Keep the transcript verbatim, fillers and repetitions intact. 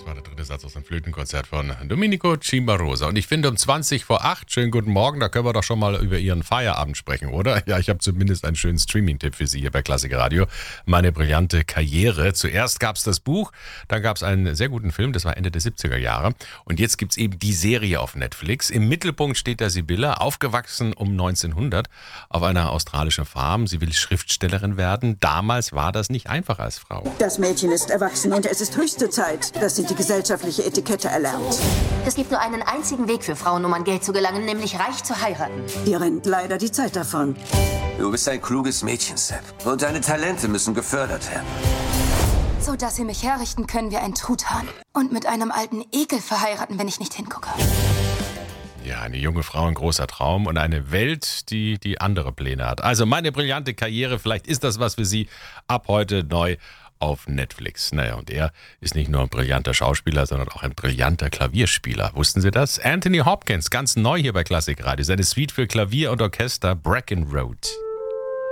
Das war der dritte Satz aus dem Flötenkonzert von Domenico Cimarosa. Und ich finde um zwanzig vor acht, schönen guten Morgen, da können wir doch schon mal über Ihren Feierabend sprechen, oder? Ja, ich habe zumindest einen schönen Streaming-Tipp für Sie hier bei Klassik Radio. Meine brillante Karriere. Zuerst gab es das Buch, dann gab es einen sehr guten Film, das war Ende der siebziger Jahre. Und jetzt gibt es eben die Serie auf Netflix. Im Mittelpunkt steht da Sibylla, aufgewachsen um neunzehnhundert auf einer australischen Farm. Sie will Schriftstellerin werden. Damals war das nicht einfach als Frau. Das Mädchen ist erwachsen und es ist höchste Zeit, dass sie die gesellschaftliche Etikette erlernt. Es gibt nur einen einzigen Weg für Frauen, um an Geld zu gelangen, nämlich reich zu heiraten. Dir rennt leider die Zeit davon. Du bist ein kluges Mädchen, Sepp. Und deine Talente müssen gefördert werden. So dass sie mich herrichten, können wir einen Truthahn und mit einem alten Ekel verheiraten, wenn ich nicht hingucke. Ja, eine junge Frau, ein großer Traum und eine Welt, die die andere Pläne hat. Also meine brillante Karriere, vielleicht ist das was für Sie ab heute neu auf Netflix. Naja, und er ist nicht nur ein brillanter Schauspieler, sondern auch ein brillanter Klavierspieler. Wussten Sie das? Anthony Hopkins, ganz neu hier bei Klassik Radio. Seine Suite für Klavier und Orchester, Breckenroad.